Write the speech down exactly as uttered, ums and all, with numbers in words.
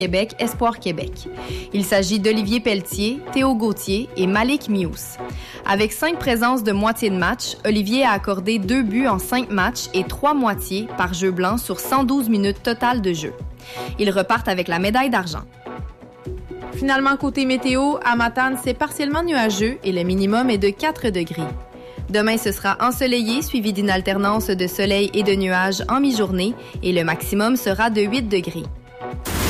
Québec, Espoir Québec. Il s'agit d'Olivier Pelletier, Théo Gauthier et Malik Mious. Avec cinq présences de moitié de match, Olivier a accordé deux buts en cinq matchs et trois moitiés par jeu blanc sur cent douze minutes totales de jeu. Ils repartent avec la médaille d'argent. Finalement, côté météo, à Matane, c'est partiellement nuageux et le minimum est de quatre degrés. Demain, ce sera ensoleillé, suivi d'une alternance de soleil et de nuages en mi-journée et le maximum sera de huit degrés.